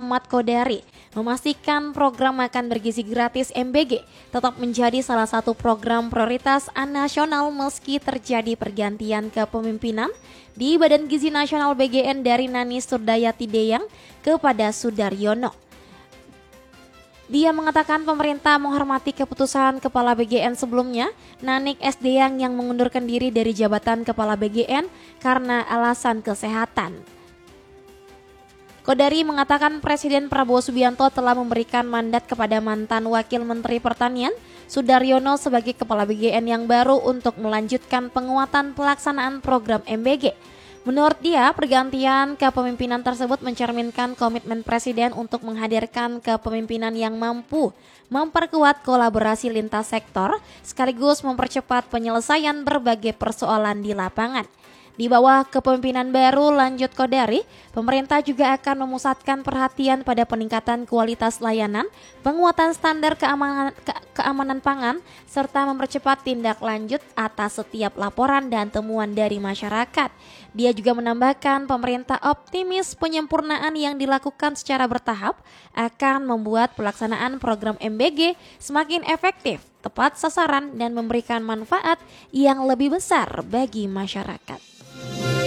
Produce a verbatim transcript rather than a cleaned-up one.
Muhammad Kodari memastikan program makan bergizi gratis M B G tetap menjadi salah satu program prioritas nasional meski terjadi pergantian kepemimpinan di Badan Gizi Nasional B G N dari Nani Surdayati Deyang kepada Sudaryono. Dia mengatakan pemerintah menghormati keputusan Kepala B G N sebelumnya, Nanik S. Deyang, yang mengundurkan diri dari jabatan Kepala B G N karena alasan kesehatan. Kodari mengatakan Presiden Prabowo Subianto telah memberikan mandat kepada mantan Wakil Menteri Pertanian Sudaryono sebagai Kepala B G N yang baru untuk melanjutkan penguatan pelaksanaan program M B G. Menurut dia, pergantian kepemimpinan tersebut mencerminkan komitmen Presiden untuk menghadirkan kepemimpinan yang mampu memperkuat kolaborasi lintas sektor sekaligus mempercepat penyelesaian berbagai persoalan di lapangan. Di bawah kepemimpinan baru, lanjut Kodari, pemerintah juga akan memusatkan perhatian pada peningkatan kualitas layanan, penguatan standar keamanan, ke, keamanan pangan, serta mempercepat tindak lanjut atas setiap laporan dan temuan dari masyarakat. Dia juga menambahkan pemerintah optimis penyempurnaan yang dilakukan secara bertahap akan membuat pelaksanaan program M B G semakin efektif, tepat sasaran, dan memberikan manfaat yang lebih besar bagi masyarakat.